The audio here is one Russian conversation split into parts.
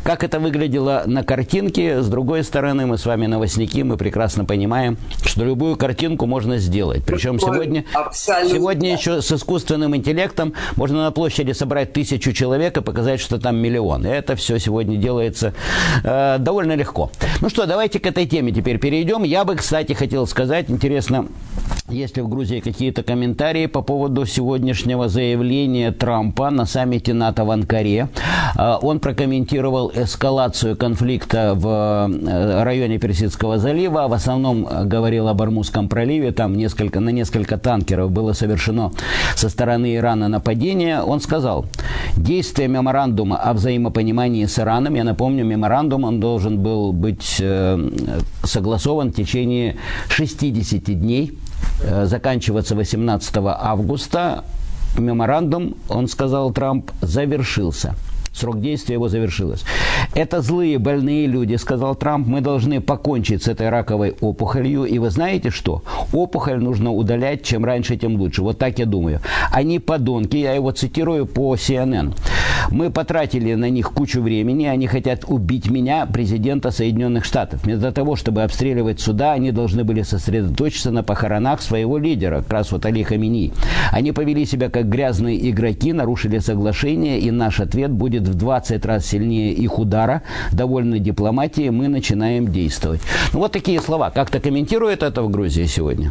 как это выглядело на картинке. С другой стороны, мы с вами новостники, мы прекрасно понимаем, что любую картинку можно сделать. Причем сегодня еще с искусственным интеллектом можно на площади собрать 1000 человек и показать, что там миллион. И это все сегодня делается довольно легко. Ну что, давайте к этой теме теперь перейдем. Я бы, кстати, хотел сказать, интересно, есть ли в Грузии какие-то комментарии по поводу сегодняшнего заявления Трампа на саммите НАТО в Анкаре. Он прокомментировал эскалацию конфликта в районе Персидского залива. В основном говорил об Ормузском проливе. Там на несколько танкеров было совершено со стороны Ирана нападение. Он сказал, действие меморандума о взаимопонимании с Ираном, я напомню, меморандум, он должен был быть согласован в течение 60 дней, заканчиваться 18 августа. Меморандум, он сказал, Трамп, завершился. Срок действия его завершился. Это злые, больные люди, сказал Трамп. Мы должны покончить с этой раковой опухолью. И вы знаете что? Опухоль нужно удалять, чем раньше, тем лучше. Вот так я думаю. Они подонки, я его цитирую по CNN. Мы потратили на них кучу времени. Они хотят убить меня, президента Соединенных Штатов. Вместо того, чтобы обстреливать суда, они должны были сосредоточиться на похоронах своего лидера, как раз вот Али Хаминеи. Они повели себя как грязные игроки, нарушили соглашение, и наш ответ будет в 20 раз сильнее их удара. Довольно дипломатии, мы начинаем действовать. Ну, вот такие слова. Как-то комментирует это в Грузии сегодня?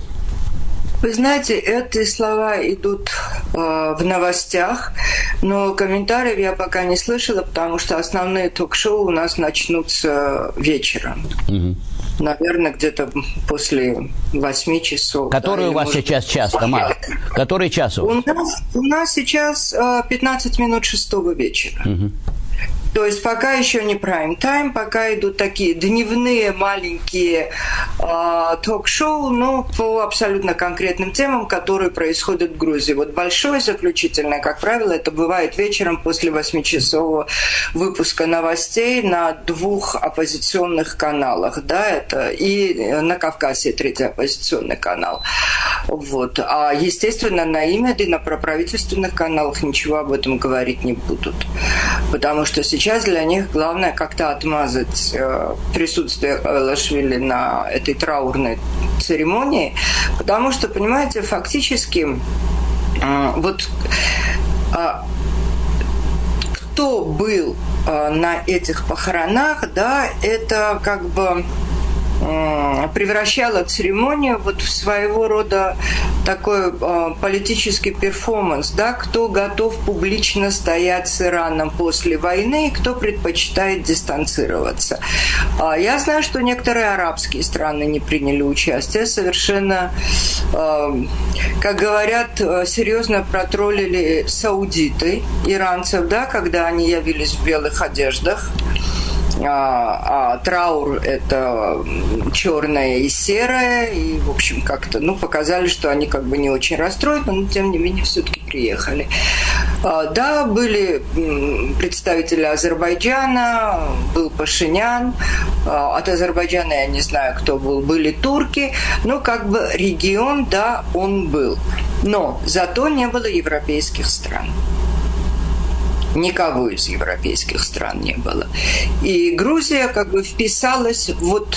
Вы знаете, эти слова идут в новостях, но комментариев я пока не слышала, потому что основные ток-шоу у нас начнутся вечером. Угу. Наверное, где-то после 8 часов. Который у вас сейчас час, Тамара? Который час у вас? У нас сейчас 15 минут 6 вечера. Угу. То есть пока еще не прайм-тайм, пока идут такие дневные маленькие ток-шоу, но по абсолютно конкретным темам, которые происходят в Грузии. Вот большое заключительное, как правило, это бывает вечером после 8-часового выпуска новостей на 2 оппозиционных каналах. Да, это и на Кавказе 3-й оппозиционный канал. Вот. А, естественно, на Имеди, на проправительственных каналах ничего об этом говорить не будут. Потому что сейчас для них главное как-то отмазать присутствие Авелашвили на этой траурной церемонии, потому что, понимаете, фактически вот кто был на этих похоронах, да, это как бы превращала церемонию вот в своего рода такой политический перформанс, да, кто готов публично стоять с Ираном после войны и кто предпочитает дистанцироваться. Я знаю, что некоторые арабские страны не приняли участие, совершенно, как говорят, серьезно протроллили саудиты, иранцев, да, когда они явились в белых одеждах. А траур – это черное и серое, и, в общем, как-то, показали, что они как бы не очень расстроены, но, тем не менее, все-таки приехали. Да, были представители Азербайджана, был Пашинян, от Азербайджана я не знаю, кто был, были турки, но как бы регион, да, он был. Но зато не было европейских стран. Никого из европейских стран не было. И Грузия как бы вписалась вот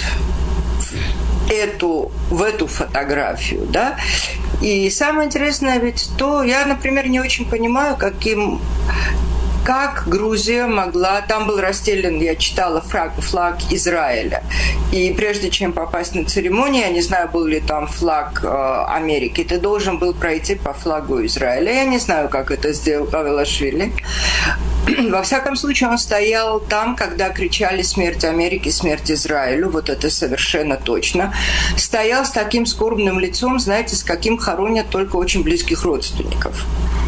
в эту фотографию, да. И самое интересное ведь то, я, например, не очень понимаю, как Грузия могла... Там был расстелен, я читала, флаг Израиля. И прежде чем попасть на церемонию, я не знаю, был ли там флаг Америки, ты должен был пройти по флагу Израиля. Я не знаю, как это сделал Авелашвили. Во всяком случае, он стоял там, когда кричали «Смерть Америке, смерть Израилю». Вот это совершенно точно. Стоял с таким скорбным лицом, знаете, с каким хоронят только очень близких родственников.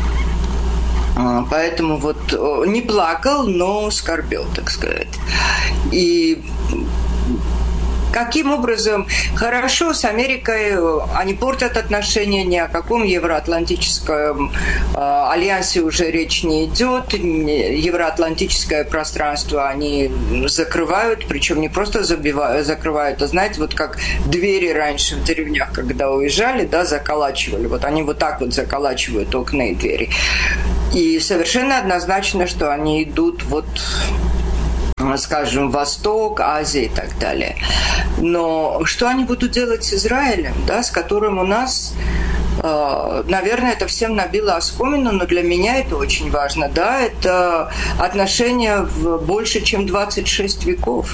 Поэтому вот не плакал, но скорбел, так сказать. И каким образом хорошо с Америкой они портят отношения, ни о каком евроатлантическом альянсе уже речь не идет. Евроатлантическое пространство они закрывают, причем не просто закрывают, а знаете, вот как двери раньше в деревнях, когда уезжали, да, заколачивали. Вот они вот так вот заколачивают окна и двери. И совершенно однозначно, что они идут вот скажем, Восток, Азия и так далее. Но что они будут делать с Израилем, да, с которым у нас, наверное, это всем набило оскомину, но для меня это очень важно, да, это отношения в больше, чем 26 веков.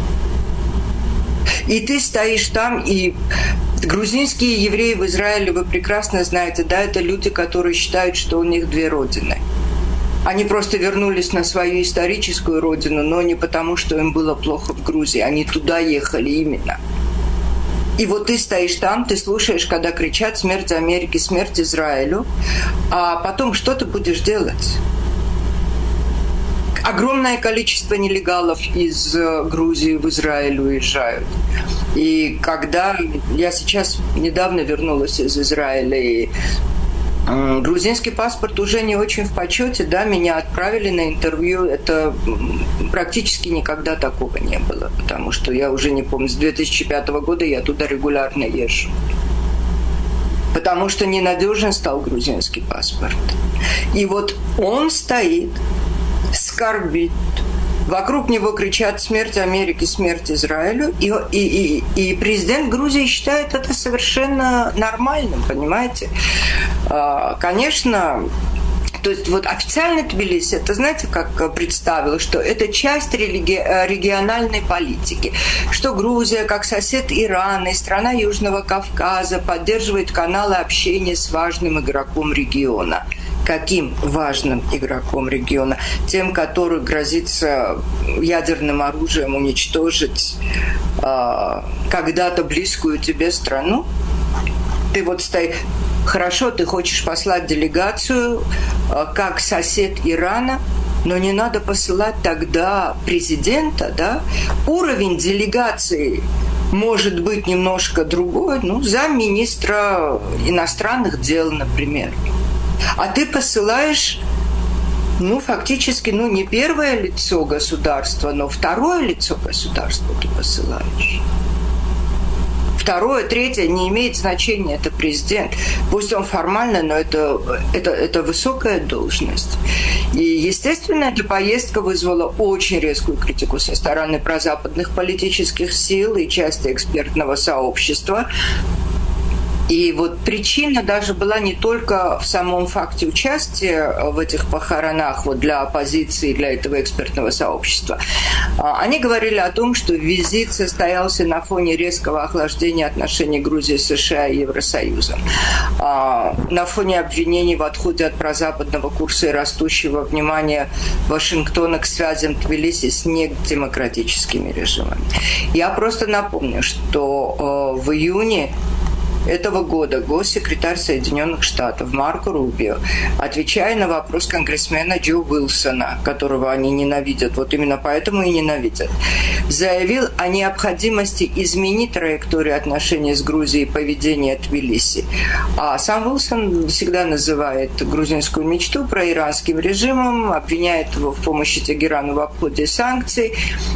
И ты стоишь там, и грузинские евреи в Израиле, вы прекрасно знаете, да, это люди, которые считают, что у них две родины. Они просто вернулись на свою историческую родину, но не потому, что им было плохо в Грузии. Они туда ехали именно. И вот ты стоишь там, ты слушаешь, когда кричат «Смерть Америке, смерть Израилю», а потом что ты будешь делать? Огромное количество нелегалов из Грузии в Израиль уезжают. И когда я сейчас недавно вернулась из Израиля, и грузинский паспорт уже не очень в почете, да, меня отправили на интервью, это практически никогда такого не было, потому что я уже не помню, с 2005 года я туда регулярно езжу. Потому что ненадежен стал грузинский паспорт. И вот он стоит, скорбит, вокруг него кричат «Смерть Америке, смерть Израилю», и президент Грузии считает это совершенно нормальным, понимаете? Конечно, то есть вот официально Тбилиси, это знаете, как представила, что это часть региональной политики, что Грузия, как сосед Ирана и страна Южного Кавказа, поддерживает каналы общения с важным игроком региона. Каким важным игроком региона? Тем, который грозится ядерным оружием уничтожить когда-то близкую тебе страну? Ты вот стоишь... Хорошо, ты хочешь послать делегацию как сосед Ирана, но не надо посылать тогда президента, да? Уровень делегации может быть немножко другой, замминистра иностранных дел, например. А ты посылаешь, фактически, не первое лицо государства, но второе лицо государства ты посылаешь. Второе, третье не имеет значения, это президент. Пусть он формально, но это высокая должность. И, естественно, эта поездка вызвала очень резкую критику со стороны прозападных политических сил и части экспертного сообщества. И вот причина даже была не только в самом факте участия в этих похоронах вот для оппозиции, для этого экспертного сообщества. Они говорили о том, что визит состоялся на фоне резкого охлаждения отношений Грузии с США и Евросоюзом, на фоне обвинений в отходе от прозападного курса и растущего внимания Вашингтона к связям Тбилиси с недемократическими режимами. Я просто напомню, что в июне этого года госсекретарь Соединенных Штатов Марко Рубио, отвечая на вопрос конгрессмена Джо Уилсона, которого они ненавидят, вот именно поэтому и ненавидят, заявил о необходимости изменить траекторию отношений с Грузией и поведение Тбилиси. А сам Уилсон всегда называет грузинскую мечту проиранским режимом, обвиняет его в помощи Тегерану в обходе санкций.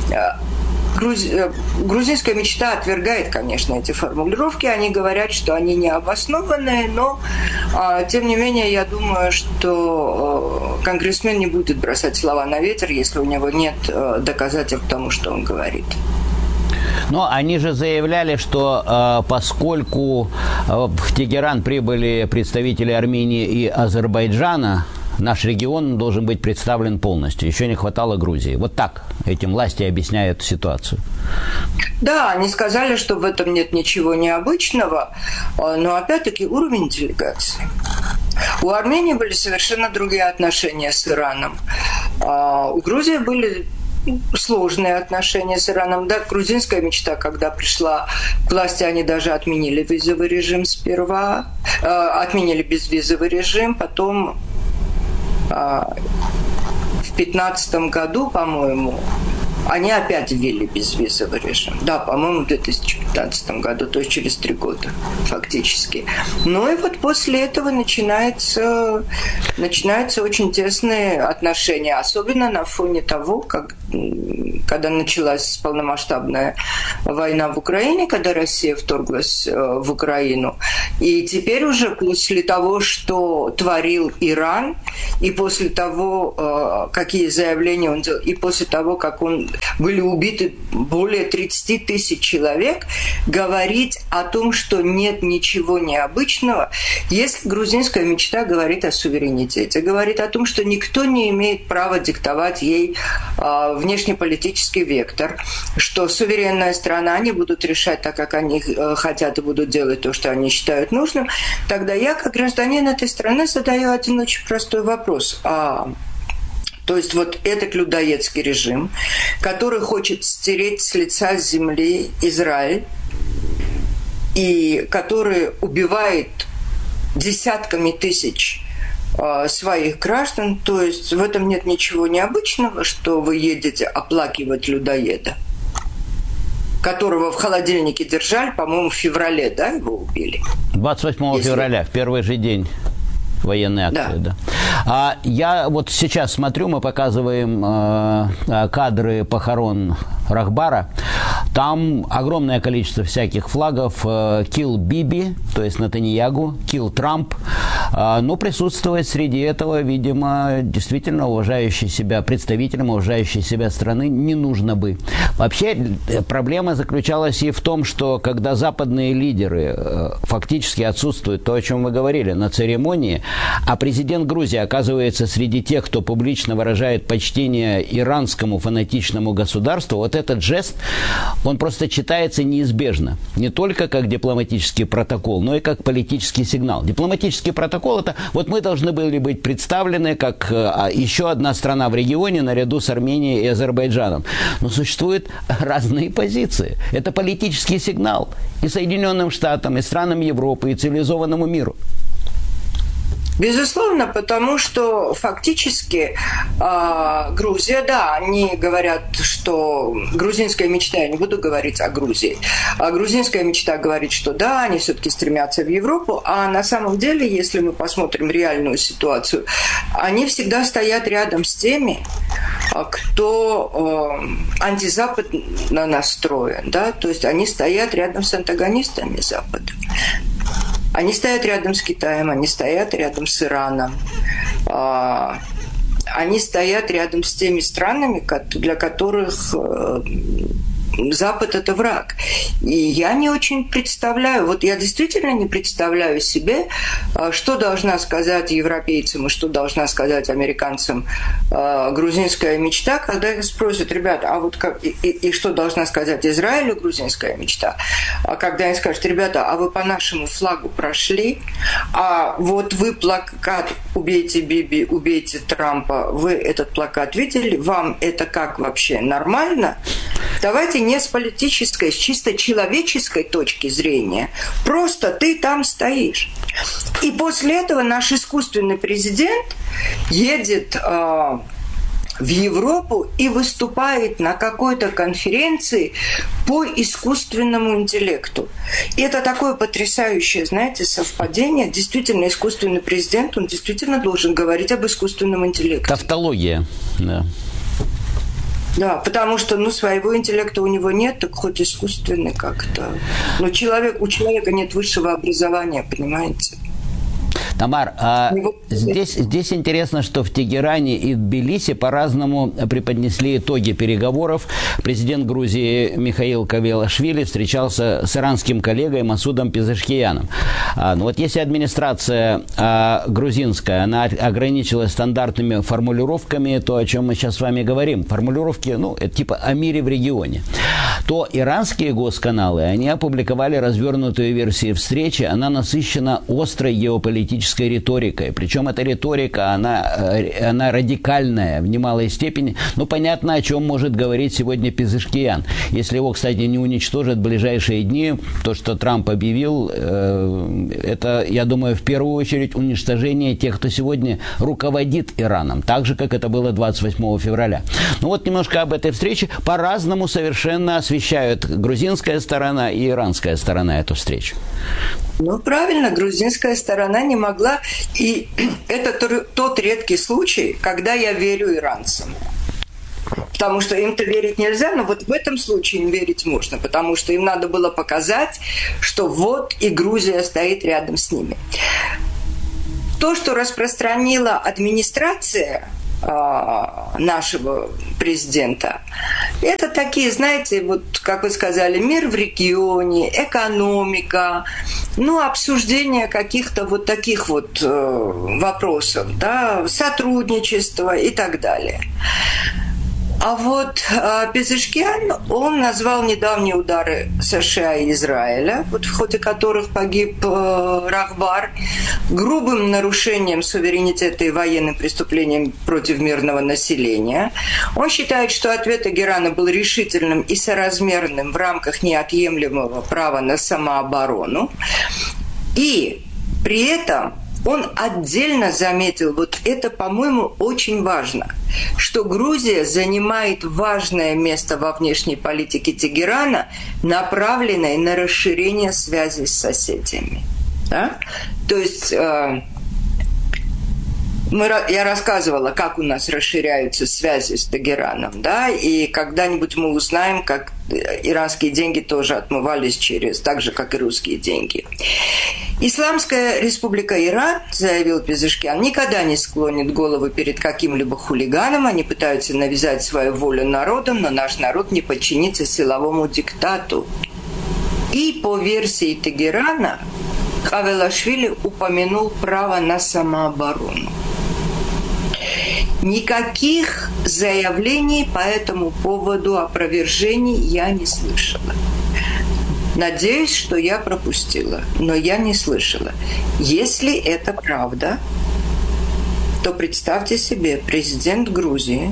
Грузинская мечта отвергает, конечно, эти формулировки. Они говорят, что они не обоснованные, но, тем не менее, я думаю, что конгрессмен не будет бросать слова на ветер, если у него нет доказательств тому, что он говорит. Но они же заявляли, что поскольку в Тегеран прибыли представители Армении и Азербайджана, наш регион должен быть представлен полностью. Еще не хватало Грузии. Вот так этим власти объясняют ситуацию. Да, они сказали, что в этом нет ничего необычного, но опять-таки уровень делегации. У Армении были совершенно другие отношения с Ираном. У Грузии были сложные отношения с Ираном. Да, грузинская мечта, когда пришла к власти, они даже отменили визовый режим сперва, отменили безвизовый режим, потом в 2015 году, по-моему, они опять ввели безвизовый режим. Да, по-моему, в 2015 году, то есть через 3 года фактически. Ну и вот после этого начинаются очень тесные отношения, особенно на фоне того, когда началась полномасштабная война в Украине, когда Россия вторглась в Украину. И теперь уже после того, что творил Иран, и после того, какие заявления он делал, и после того, как он были убиты более 30 тысяч человек, говорить о том, что нет ничего необычного, если грузинская мечта говорит о суверенитете, говорит о том, что никто не имеет права диктовать ей внешнеполитический вектор, что суверенная страна, они будут решать так, как они хотят, и будут делать то, что они считают нужным, тогда я, как гражданин этой страны, задаю один очень простой вопрос. То есть вот этот людоедский режим, который хочет стереть с лица земли Израиль, и который убивает десятками тысяч своих граждан, то есть в этом нет ничего необычного, что вы едете оплакивать людоеда, которого в холодильнике держали, по-моему, в феврале, да, его убили? 28 февраля, в первый же день военной акции, да. Я вот сейчас смотрю, мы показываем кадры похорон Рахбара. Там огромное количество всяких флагов. Kill Биби, то есть Нетаньягу, Kill Трамп. Но присутствовать среди этого, видимо, действительно уважающий себя представителем, уважающей себя страны не нужно бы. Вообще, проблема заключалась и в том, что когда западные лидеры фактически отсутствуют, то, о чем вы говорили, на церемонии, а президент Грузии оказывается среди тех, кто публично выражает почтение иранскому фанатичному государству, вот этот жест, он просто читается неизбежно. Не только как дипломатический протокол, но и как политический сигнал. Дипломатический протокол – это вот мы должны были быть представлены как еще одна страна в регионе наряду с Арменией и Азербайджаном. Но существуют разные позиции. Это политический сигнал и Соединенным Штатам, и странам Европы, и цивилизованному миру. Безусловно, потому что фактически Грузия, да, они говорят, что грузинская мечта, я не буду говорить о Грузии, а грузинская мечта говорит, что да, они все-таки стремятся в Европу, а на самом деле, если мы посмотрим реальную ситуацию, они всегда стоят рядом с теми, кто антизападно настроен, да, то есть они стоят рядом с антагонистами Запада. Они стоят рядом с Китаем, они стоят рядом с Ираном, они стоят рядом с теми странами, для которых Запад – это враг. И я не очень представляю, вот я действительно не представляю себе, что должна сказать европейцам и что должна сказать американцам грузинская мечта, когда их спросят: ребята, а вот как, и что должна сказать Израилю грузинская мечта? А когда они скажут: ребята, а вы по нашему флагу прошли, а вот вы плакат «Убейте Биби, убейте Трампа», вы этот плакат видели, вам это как вообще нормально? Давайте не с политической, с чисто человеческой точки зрения. Просто ты там стоишь. И после этого наш искусственный президент едет в Европу и выступает на какой-то конференции по искусственному интеллекту. И это такое потрясающее, знаете, совпадение. Действительно, искусственный президент, он действительно должен говорить об искусственном интеллекте. Тавтология, да. Да, потому что, своего интеллекта у него нет, так хоть искусственный как-то. Но у человека нет высшего образования, понимаете? Тамар, здесь интересно, что в Тегеране и Тбилиси по-разному преподнесли итоги переговоров. Президент Грузии Михаил Кавелашвили встречался с иранским коллегой Масудом Пезешкияном. Вот если администрация грузинская, она ограничилась стандартными формулировками, то, о чем мы сейчас с вами говорим, формулировки, это типа о мире в регионе, то иранские госканалы, они опубликовали развернутую версию встречи, она насыщена острой геополитической риторикой. Причем эта риторика, она радикальная в немалой степени. Понятно, о чем может говорить сегодня Пезешкиян. Если его, кстати, не уничтожат в ближайшие дни, то, что Трамп объявил, это, я думаю, в первую очередь уничтожение тех, кто сегодня руководит Ираном. Так же, как это было 28 февраля. Немножко об этой встрече. По-разному совершенно освещают грузинская сторона и иранская сторона эту встречу. Правильно, грузинская сторона не могла. И это тот редкий случай, когда я верю иранцам. Потому что им-то верить нельзя, но вот в этом случае им верить можно, потому что им надо было показать, что вот и Грузия стоит рядом с ними. То, что распространила администрация нашего президента. Это такие, знаете, вот, как вы сказали, мир в регионе, экономика, обсуждение каких-то вот таких вот вопросов, да, сотрудничество и так далее. А вот Пезешкиан, он назвал недавние удары США и Израиля, вот в ходе которых погиб Рахбар, грубым нарушением суверенитета и военным преступлением против мирного населения. Он считает, что ответ Тегерана был решительным и соразмерным в рамках неотъемлемого права на самооборону. И при этом он отдельно заметил, вот это, по-моему, очень важно, что Грузия занимает важное место во внешней политике Тегерана, направленной на расширение связей с соседями. Да? То есть я рассказывала, как у нас расширяются связи с Тегераном, да, и когда-нибудь мы узнаем, как иранские деньги тоже отмывались так же, как и русские деньги. Исламская республика Иран, заявил Пезешкиан, никогда не склонит голову перед каким-либо хулиганом, они пытаются навязать свою волю народам, но наш народ не подчинится силовому диктату. И по версии Тегерана Хавелашвили упомянул право на самооборону. Никаких заявлений по этому поводу, опровержений я не слышала. Надеюсь, что я пропустила, но я не слышала. Если это правда, то представьте себе, президент Грузии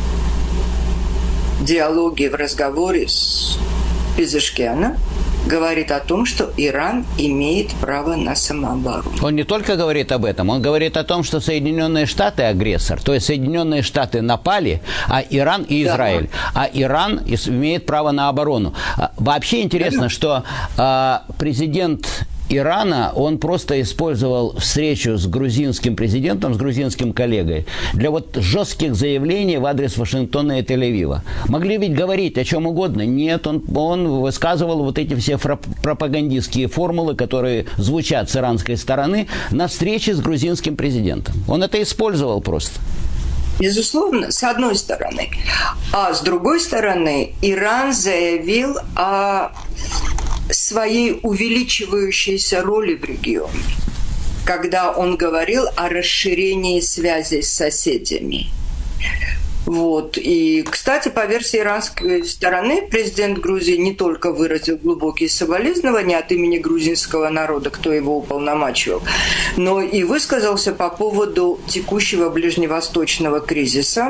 в диалоге, в разговоре с Пезешкианом говорит о том, что Иран имеет право на самооборону. Он не только говорит об этом, он говорит о том, что Соединенные Штаты агрессор, то есть Соединенные Штаты напали, а Иран и Израиль. Да. А Иран имеет право на оборону. Вообще интересно, что президент Ирана, он просто использовал встречу с грузинским президентом, с грузинским коллегой для вот жестких заявлений в адрес Вашингтона и Тель-Авива. Могли ведь говорить о чем угодно. Нет, он высказывал вот эти все пропагандистские формулы, которые звучат с иранской стороны, на встрече с грузинским президентом. Он это использовал просто. Безусловно, с одной стороны. А с другой стороны, Иран заявил о своей увеличивающейся роли в регионе, когда он говорил о расширении связей с соседями. Вот. И, кстати, по версии иранской стороны, президент Грузии не только выразил глубокие соболезнования от имени грузинского народа, кто его уполномачивал, но и высказался по поводу текущего ближневосточного кризиса.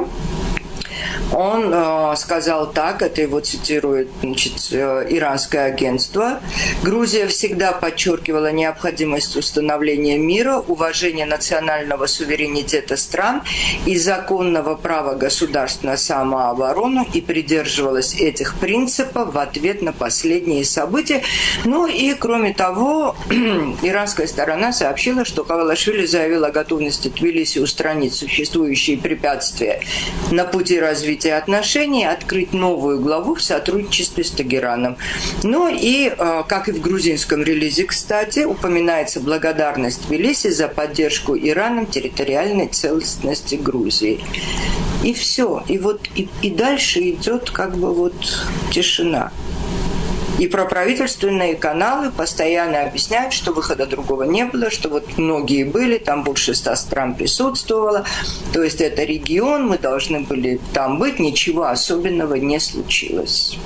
Он сказал так, это его цитирует, иранское агентство: Грузия всегда подчеркивала необходимость установления мира, уважения национального суверенитета стран и законного права государств на самооборону и придерживалась этих принципов в ответ на последние события. Ну и, кроме того, иранская сторона сообщила, что Хавелашвили заявил о готовности Тбилиси устранить существующие препятствия на пути развития отношений, открыть новую главу в сотрудничестве с Тегераном. Ну и, как и в грузинском релизе, кстати, упоминается благодарность Тбилиси за поддержку Ираном территориальной целостности Грузии. И все. И вот и дальше идет как бы вот тишина. И проправительственные каналы постоянно объясняют, что выхода другого не было, что вот многие были, там больше 100 стран присутствовало. То есть это регион, мы должны были там быть, ничего особенного не случилось.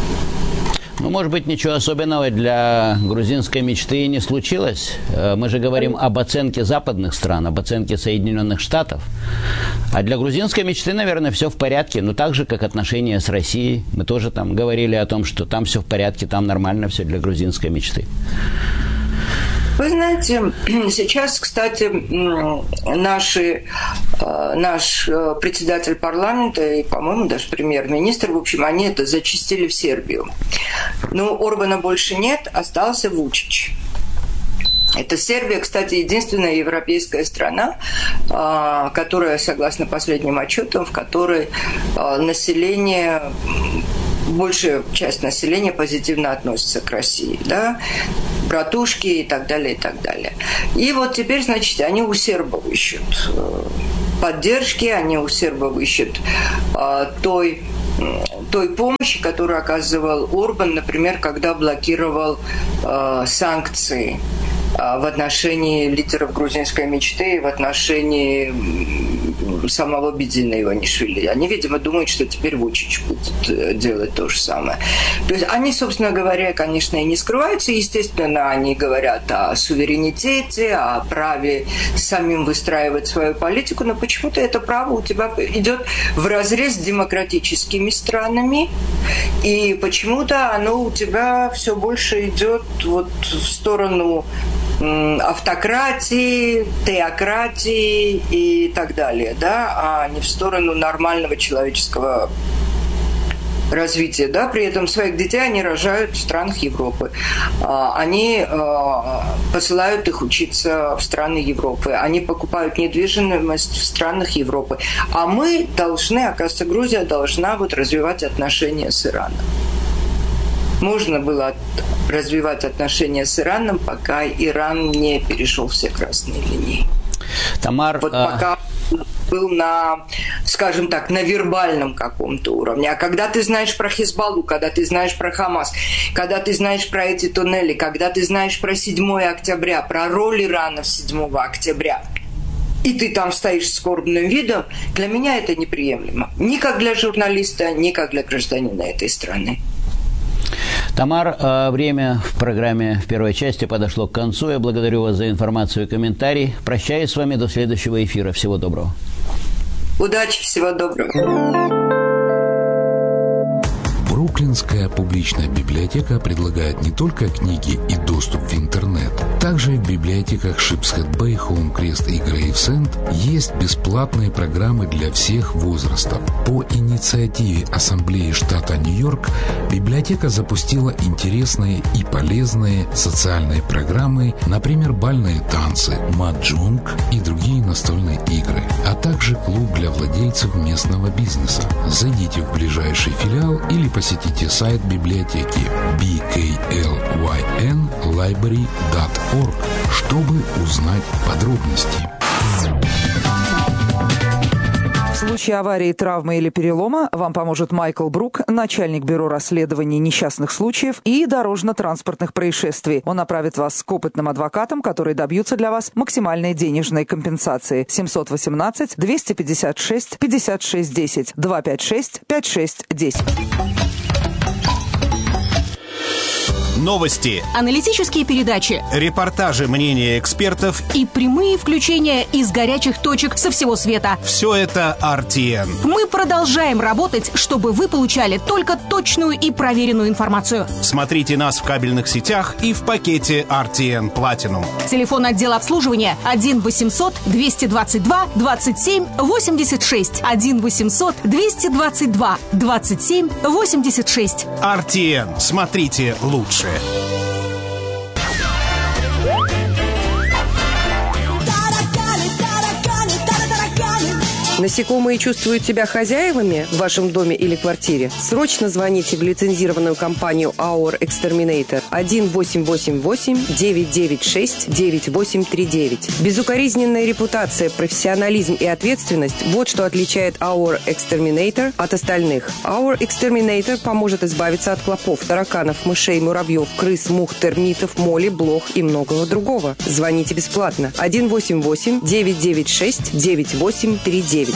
Ну, может быть, ничего особенного для грузинской мечты и не случилось. Мы же говорим об оценке западных стран, об оценке Соединенных Штатов. А для грузинской мечты, наверное, все в порядке. Ну, так же, как отношения с Россией. Мы тоже там говорили о том, что там все в порядке, там нормально все для грузинской мечты. Вы знаете, сейчас, кстати, наш председатель парламента и, по-моему, даже премьер-министр, в общем, они это зачистили в Сербию. Но Орбана больше нет, остался Вучич. Это Сербия, кстати, единственная европейская страна, которая, согласно последним отчетам, в которой население... большая часть населения позитивно относится к России, да, братушки и так далее, и так далее. И вот теперь, значит, они у сербов ищут поддержки, они у сербов ищут той помощи, которую оказывал Орбан, например, когда блокировал санкции в отношении лидеров грузинской мечты и в отношении самого Бедзина Иванишвили. Они, видимо, думают, что теперь Вучич будет делать то же самое. То есть они, собственно говоря, конечно, и не скрываются. Естественно, они говорят о суверенитете, о праве самим выстраивать свою политику, но почему-то это право у тебя идет вразрез с демократическими странами, и почему-то оно у тебя все больше идет вот в сторону автократии, теократии и так далее, да, а не в сторону нормального человеческого развития, да, при этом своих детей они рожают в странах Европы, они посылают их учиться в страны Европы, они покупают недвижимость в странах Европы, а мы должны, оказывается, Грузия должна вот развивать отношения с Ираном. Можно было развивать отношения с Ираном, пока Иран не перешел все красные линии. Тамар, вот пока был на, скажем так, на вербальном каком-то уровне. А когда ты знаешь про Хизбаллу, когда ты знаешь про Хамас, когда ты знаешь про эти туннели, когда ты знаешь про 7 октября, про роль Ирана в 7 октября, и ты там стоишь с скорбным видом, для меня это неприемлемо. Ни как для журналиста, ни как для гражданина этой страны. Тамар, время в программе в первой части подошло к концу. Я благодарю вас за информацию и комментарий. Прощаюсь с вами до следующего эфира. Всего доброго. Удачи, всего доброго. Бруклинская публичная библиотека предлагает не только книги и доступ в интернет. Также в библиотеках Шипсхед-Бэй, Хоум-Крест и Грейвсенд есть бесплатные программы для всех возрастов. По инициативе Ассамблеи штата Нью-Йорк библиотека запустила интересные и полезные социальные программы, например, бальные танцы, маджонг и другие настольные игры, а также клуб для владельцев местного бизнеса. Зайдите в ближайший филиал или посетите сайт библиотеки bklynlibrary.org, чтобы узнать подробности. В случае аварии, травмы или перелома вам поможет Майкл Брук, начальник бюро расследований несчастных случаев и дорожно-транспортных происшествий. Он направит вас к опытным адвокатам, которые добьются для вас максимальной денежной компенсации. 718-256-5610, 256-5610. Новости, аналитические передачи, репортажи, мнения экспертов и прямые включения из горячих точек со всего света. Все это RTN. Мы продолжаем работать, чтобы вы получали только точную и проверенную информацию. Смотрите нас в кабельных сетях и в пакете RTN Platinum. Телефон отдела обслуживания 1-800-222-27-86. 1-800-222-27-86. RTN. Смотрите лучше. Насекомые чувствуют себя хозяевами в вашем доме или квартире? Срочно звоните в лицензированную компанию Our Exterminator 1-888-996-9839. Безукоризненная репутация, профессионализм и ответственность – вот что отличает Our Exterminator от остальных. Our Exterminator поможет избавиться от клопов, тараканов, мышей, муравьев, крыс, мух, термитов, моли, блох и многого другого. Звоните бесплатно 1-888-996-9839.